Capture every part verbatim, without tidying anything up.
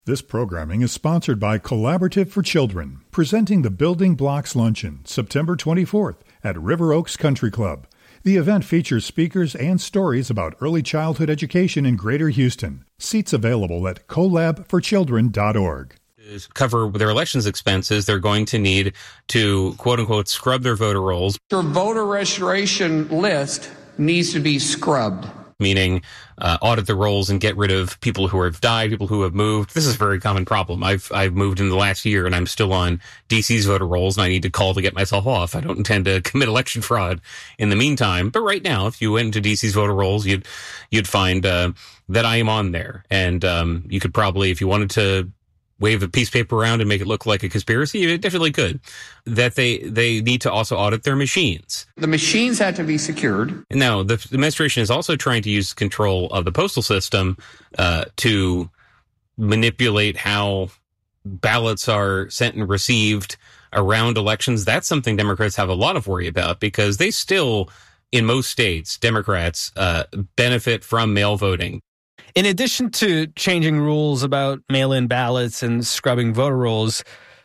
This programming is sponsored by Collaborative for Children, presenting the Building Blocks Luncheon, September twenty-fourth at River Oaks Country Club. The event features speakers and stories about early childhood education in Greater Houston. Seats available at collab for children dot org. To cover their elections expenses, they're going to need to, quote-unquote, scrub their voter rolls. Your voter registration list needs to be scrubbed. Meaning uh, audit the rolls and get rid of people who have died, people who have moved. This is a very common problem. I've I've moved in the last year, and I'm still on D C's voter rolls, and I need to call to get myself off. I don't intend to commit election fraud in the meantime. But right now, if you went into D C's voter rolls, you'd you'd find uh, that I am on there. And um, you could probably, if you wanted to wave a piece of paper around and make it look like a conspiracy, you definitely could. That they, they need to also audit their machines. The machines had to be secured. Now, the administration is also trying to use control of the postal system uh, to manipulate how ballots are sent and received around elections. That's something Democrats have a lot of worry about because they still, in most states, Democrats uh, benefit from mail voting. In addition to changing rules about mail-in ballots and scrubbing voter rolls,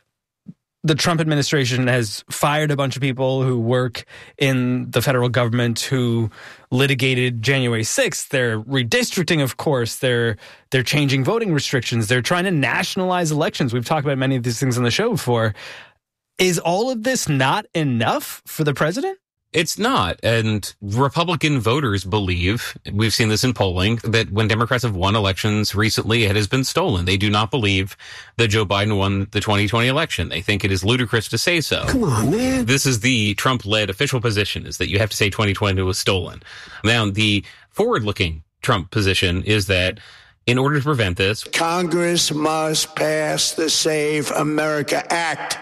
the Trump administration has fired a bunch of people who work in the federal government who litigated January sixth. They're redistricting, of course. They're they're changing voting restrictions. They're trying to nationalize elections. We've talked about many of these things on the show before. Is all of this not enough for the president? It's not. And Republican voters believe, we've seen this in polling, that when Democrats have won elections recently, it has been stolen. They do not believe that Joe Biden won the twenty twenty election. They think it is ludicrous to say so. Come on, man. This is the Trump-led official position, is that you have to say twenty twenty was stolen. Now, the forward-looking Trump position is that in order to prevent this, Congress must pass the Save America Act.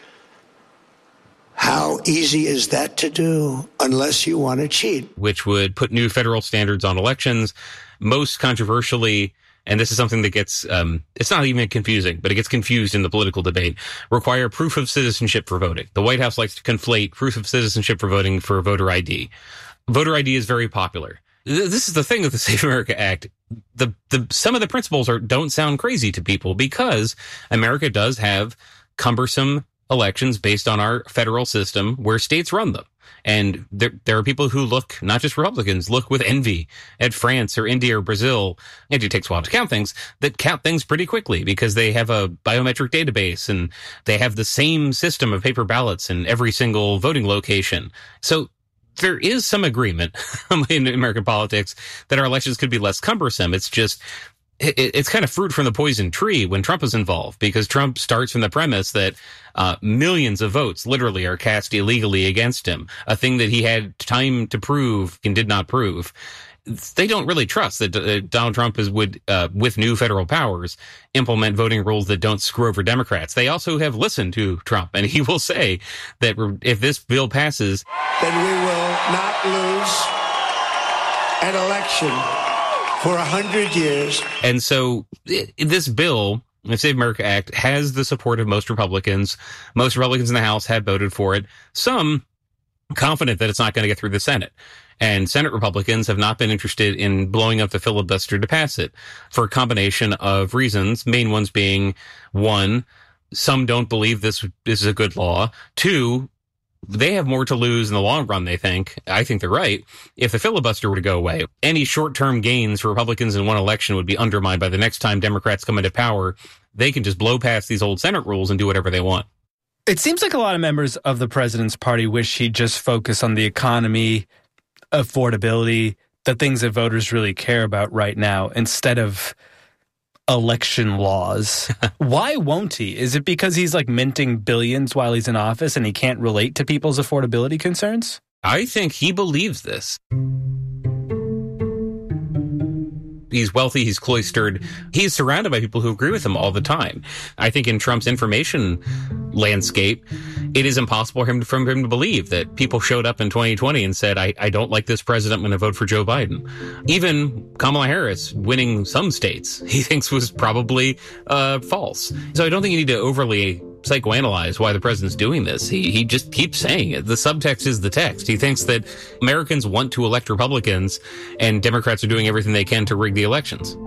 How easy is that to do unless you want to cheat? Which would put new federal standards on elections. Most controversially, and this is something that gets, um, it's not even confusing, but it gets confused in the political debate, require proof of citizenship for voting. The White House likes to conflate proof of citizenship for voting for voter I D. Voter I D is very popular. This is the thing with the Save America Act. The, the, some of the principles are, don't sound crazy to people because America does have cumbersome elections based on our federal system where states run them. And there, there are people who look, not just Republicans, look with envy at France or India or Brazil. And it takes a while to count things that count things pretty quickly because they have a biometric database and they have the same system of paper ballots in every single voting location. So there is some agreement in American politics that our elections could be less cumbersome. It's just, it's kind of fruit from the poison tree when Trump is involved, because Trump starts from the premise that uh, millions of votes literally are cast illegally against him, a thing that he had time to prove and did not prove. They don't really trust that uh, Donald Trump is would, uh, with new federal powers, implement voting rules that don't screw over Democrats. They also have listened to Trump, and he will say that if this bill passes, then we will not lose an election for a hundred years. And so it, this bill, the Save America Act, has the support of most Republicans. Most Republicans in the House have voted for it. Some confident that it's not going to get through the Senate. And Senate Republicans have not been interested in blowing up the filibuster to pass it for a combination of reasons, main ones being, one, some don't believe this, this is a good law. Two, they have more to lose in the long run, they think. I think they're right. If the filibuster were to go away, any short-term gains for Republicans in one election would be undermined by the next time Democrats come into power. They can just blow past these old Senate rules and do whatever they want. It seems like a lot of members of the president's party wish he'd just focus on the economy, affordability, the things that voters really care about right now, instead of election laws. Why won't he? Is it because he's like minting billions while he's in office and he can't relate to people's affordability concerns? I think he believes this. He's wealthy, he's cloistered, he's surrounded by people who agree with him all the time. I think in Trump's information landscape, it is impossible for him, for him to believe that people showed up in twenty twenty and said, I, I don't like this president, I'm going to vote for Joe Biden. Even Kamala Harris winning some states, he thinks was probably uh, false. So I don't think you need to overly psychoanalyze why the president's doing this. He he just keeps saying it. The subtext is the text. He thinks that Americans want to elect Republicans and Democrats are doing everything they can to rig the elections.